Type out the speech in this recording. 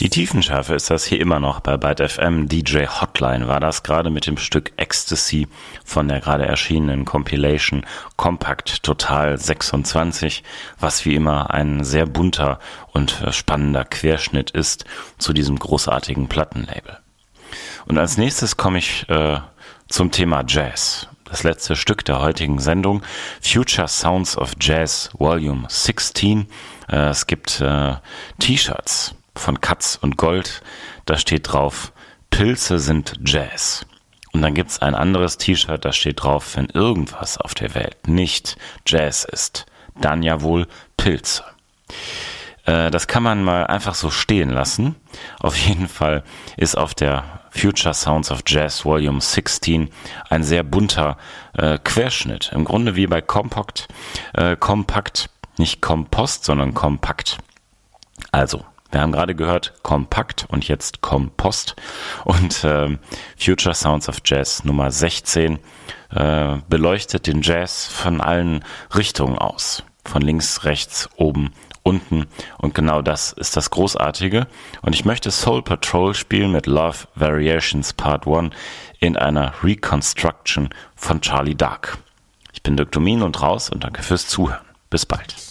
Die Tiefenschärfe ist das hier immer noch bei Byte FM. DJ Hotline war das gerade mit dem Stück Ecstasy von der gerade erschienenen Compilation Compact Total 26, was wie immer ein sehr bunter und spannender Querschnitt ist zu diesem großartigen Plattenlabel. Und als nächstes komme ich zum Thema Jazz. Das letzte Stück der heutigen Sendung, Future Sounds of Jazz Volume 16. Es gibt T-Shirts von Katz und Gold. Da steht drauf, Pilze sind Jazz. Und dann gibt es ein anderes T-Shirt, da steht drauf, wenn irgendwas auf der Welt nicht Jazz ist, dann ja wohl Pilze. Das kann man mal einfach so stehen lassen. Auf jeden Fall ist auf der Future Sounds of Jazz Volume 16 ein sehr bunter Querschnitt. Im Grunde wie bei Kompakt, nicht Kompost, sondern Kompakt. Also, wir haben gerade gehört Kompakt und jetzt Kompost. Und Future Sounds of Jazz Nummer 16 beleuchtet den Jazz von allen Richtungen aus. Von links, rechts, oben, unten. Und genau das ist das Großartige. Und ich möchte Soul Patrol spielen mit Love Variations Part 1 in einer Reconstruction von Charlie Dark. Ich bin Dirk Domin und raus und danke fürs Zuhören. Bis bald.